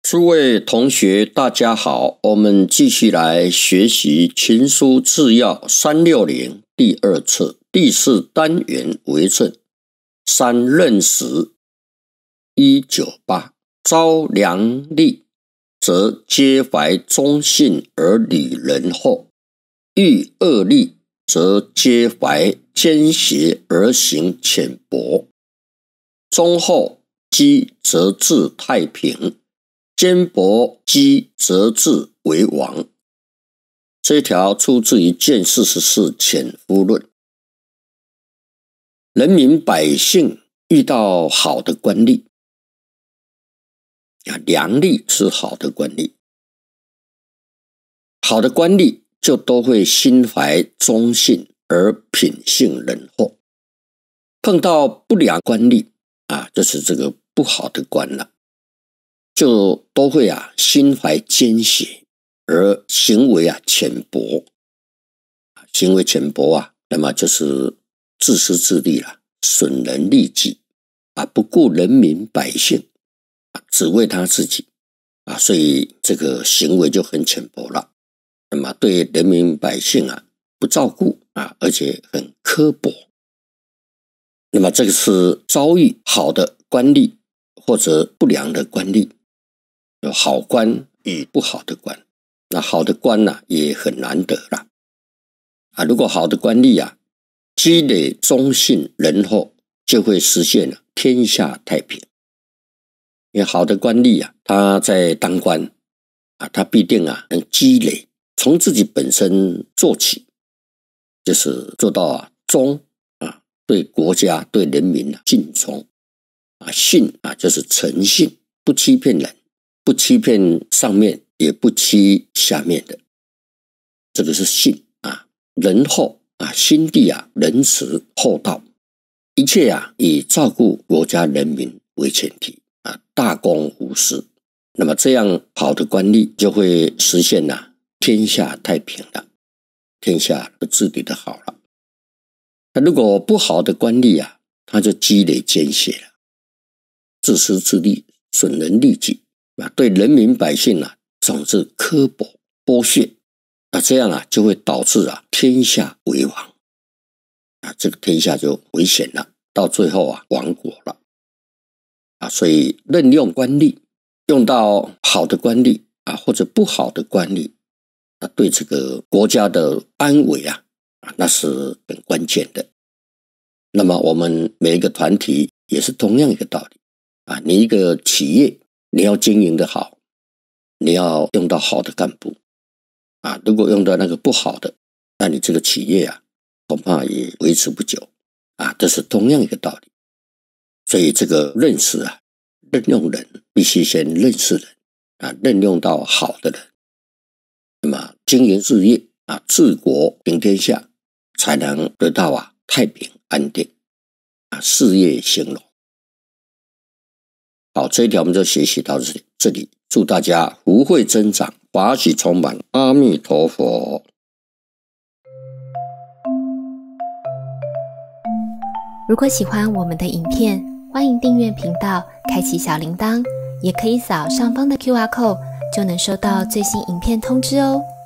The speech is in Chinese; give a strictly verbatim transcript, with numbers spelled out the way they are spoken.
诸位同学大家好，我们继续来学习群书治要三六零第二册第四单元为证。三任时一九八，昭良吏则皆怀忠信而礼仁厚，遇恶吏则皆怀奸邪而行浅薄。忠厚积则治太平，奸薄积则治为王。这一条出自于卷四十四潜夫论。人民百姓遇到好的官吏，良吏是好的官吏，好的官吏就都会心怀忠信而品性仁厚。碰到不良官吏啊，就是这个不好的官了，就都会啊心怀奸邪而行为啊浅薄，行为浅薄啊，那么就是自私自利了，损人利己啊，不顾人民百姓啊，只为他自己啊，所以这个行为就很浅薄了。那么对人民百姓啊不照顾啊，而且很刻薄。那么这个是遭遇好的官吏或者不良的官吏，有好官与不好的官。那好的官呢、啊、也很难得了啊。如果好的官吏啊积累忠信仁厚，就会实现了天下太平。因为好的官吏啊，他在当官啊，他必定啊能积累，从自己本身做起，就是做到啊忠啊，对国家对人民啊尽忠啊，信啊就是诚信，不欺骗人，不欺骗上面，也不欺下面的，这个是信啊。仁厚啊，心地啊仁慈厚道，一切啊以照顾国家人民为前提啊，大公无私。那么这样好的官吏就会实现啊天下太平了，天下都治理的好了。那如果不好的官吏啊，他就积累奸邪了，自私自利，损人利己啊，对人民百姓啊总是刻薄剥削，那这样啊就会导致啊天下为王啊，这个天下就危险了，到最后啊亡国了啊。所以任用官吏，用到好的官吏啊或者不好的官吏，那对这个国家的安危啊啊那是很关键的。那么我们每一个团体也是同样一个道理啊，你一个企业你要经营的好，你要用到好的干部啊，如果用到那个不好的，那你这个企业啊恐怕也维持不久啊，这是同样一个道理。所以这个认识啊，任用人必须先认识人啊，任用到好的人，那么经营事业啊，治国平天下，才能得到啊太平安定啊，事业兴隆。好，这一条我们就学习到这里。这里祝大家福慧增长，法喜充满。阿弥陀佛。 如果喜欢我们的影片，欢迎订阅频道，开启小铃铛，也可以扫上方的 Q R code， 就能收到最新影片通知哦。